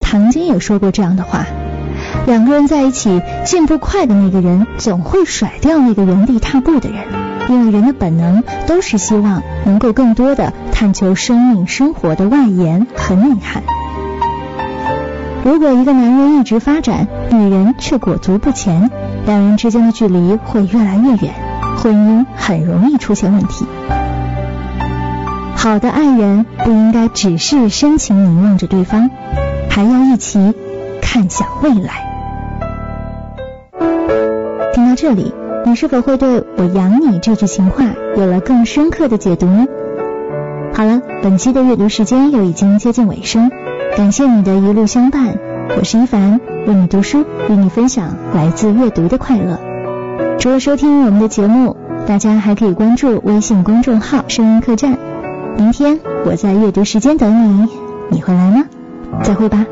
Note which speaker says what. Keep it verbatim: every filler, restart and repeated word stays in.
Speaker 1: 唐晶也说过这样的话，两个人在一起，进步快的那个人总会甩掉那个原地踏步的人，因为人的本能都是希望能够更多的探求生命生活的外延和内涵。如果一个男人一直发展，女人却裹足不前，两人之间的距离会越来越远，婚姻很容易出现问题。好的爱人不应该只是深情凝望着对方，还要一起看向未来。听到这里，你是否会对我养你这句情话有了更深刻的解读呢？好了，本期的阅读时间又已经接近尾声，感谢你的一路相伴，我是一凡，为你读书，与你分享来自阅读的快乐。除了收听我们的节目，大家还可以关注微信公众号声音客栈。明天我在阅读时间等你，你会来吗？再会吧。